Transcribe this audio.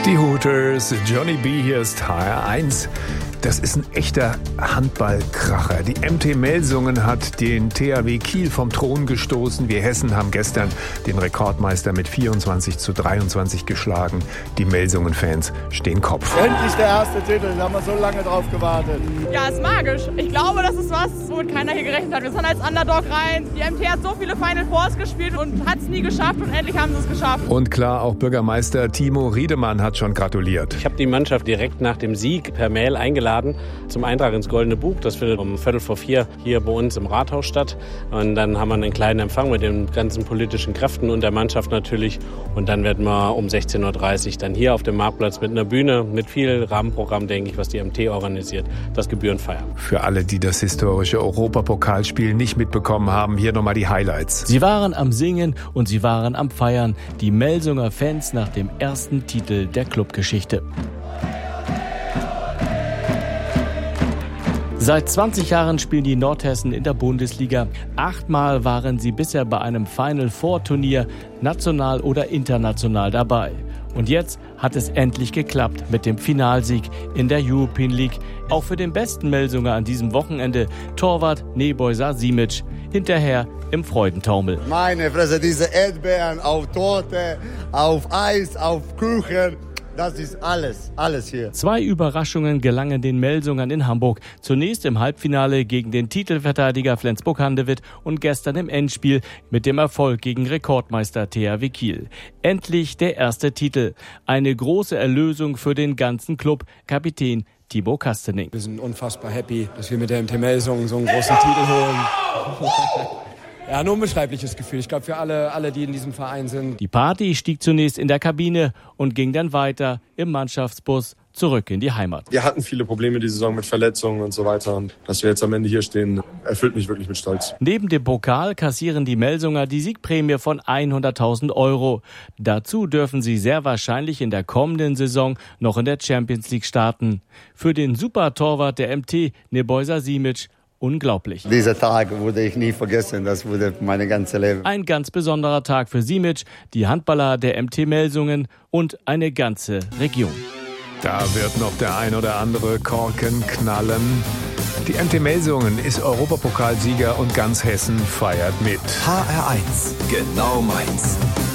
Die Hooters, Johnny B. hier ist HR1. Das ist ein echter Handballkracher. Die MT Melsungen hat den THW Kiel vom Thron gestoßen. Wir Hessen haben gestern den Rekordmeister mit 24:23 geschlagen. Die Melsungen-Fans stehen Kopf. Endlich der erste Titel, da haben wir so lange drauf gewartet. Ja, ist magisch. Ich glaube, das ist was, womit keiner hier gerechnet hat. Wir sind als Underdog rein. Die MT hat so viele Final Fours gespielt und hat es nie geschafft und endlich haben sie es geschafft. Und klar, auch Bürgermeister Timo Riedemann hat schon gratuliert. Ich habe die Mannschaft direkt nach dem Sieg per Mail eingeladen zum Eintrag ins Goldene Buch. Das findet um 3:45 hier bei uns im Rathaus statt. Und dann haben wir einen kleinen Empfang mit den ganzen politischen Kräften und der Mannschaft natürlich. Und dann werden wir um 16:30 Uhr dann hier auf dem Marktplatz mit einer Bühne, mit viel Rahmenprogramm, denke ich, was die MT organisiert, das Gebühren feiern. Für alle, die das historische Europapokalspiel nicht mitbekommen haben, hier nochmal die Highlights. Sie waren am Singen und sie waren am Feiern. Die Melsunger Fans nach dem ersten Titel der Clubgeschichte. Seit 20 Jahren spielen die Nordhessen in der Bundesliga. 8-mal waren sie bisher bei einem Final Four Turnier, national oder international dabei. Und jetzt hat es endlich geklappt mit dem Finalsieg in der European League. Auch für den besten Melsunger an diesem Wochenende, Torwart Nebojsa Simic. Hinterher im Freudentaumel. Meine Fresse, diese Erdbeeren auf Torte, auf Eis, auf Kuchen. Das ist alles hier. 2 Überraschungen gelangen den Melsungern in Hamburg. Zunächst im Halbfinale gegen den Titelverteidiger Flensburg-Handewitt und gestern im Endspiel mit dem Erfolg gegen Rekordmeister THW Kiel. Endlich der erste Titel. Eine große Erlösung für den ganzen Club. Kapitän Thibaut Kastening. Wir sind unfassbar happy, dass wir mit der MT Melsungen so einen großen Titel holen. Ja, ein unbeschreibliches Gefühl. Ich glaube, für alle, die in diesem Verein sind. Die Party stieg zunächst in der Kabine und ging dann weiter im Mannschaftsbus zurück in die Heimat. Wir hatten viele Probleme die Saison mit Verletzungen und so weiter. Und dass wir jetzt am Ende hier stehen, erfüllt mich wirklich mit Stolz. Neben dem Pokal kassieren die Melsunger die Siegprämie von 100.000 €. Dazu dürfen sie sehr wahrscheinlich in der kommenden Saison noch in der Champions League starten. Für den Supertorwart der MT, Nebojsa Simic, unglaublich. Dieser Tag würde ich nie vergessen, das wurde mein ganzes Leben. Ein ganz besonderer Tag für Simic, die Handballer der MT Melsungen und eine ganze Region. Da wird noch der ein oder andere Korken knallen. Die MT Melsungen ist Europapokalsieger und ganz Hessen feiert mit. HR1, genau meins.